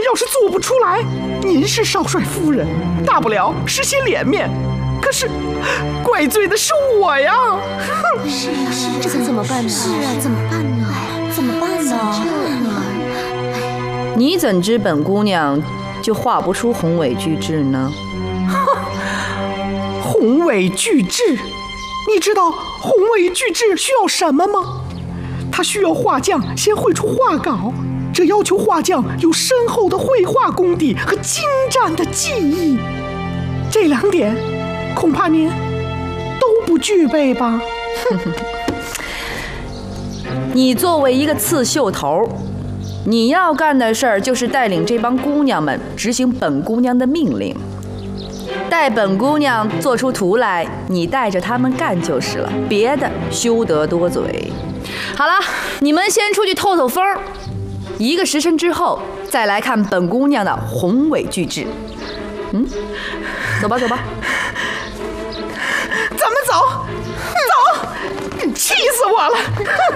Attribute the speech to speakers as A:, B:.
A: 要是做不出来，您是少帅夫人，大不了失些脸面。可是，怪罪的是我呀！
B: 是啊，这可怎么办呢？是啊，怎么办呢？怎么办呢？
C: 你怎知本姑娘就画不出宏伟巨制呢？
A: 宏伟巨制，你知道宏伟巨制需要什么吗？它需要画匠先绘出画稿，这要求画匠有深厚的绘画功底和精湛的技艺。这2点，恐怕您都不具备吧？
C: 你作为一个刺绣头，你要干的事儿就是带领这帮姑娘们执行本姑娘的命令。待本姑娘做出图来，你带着她们干就是了，别的休得多嘴。好了，你们先出去透透风，1个时辰之后再来看本姑娘的宏伟巨制。走吧走吧，
A: 咱们走。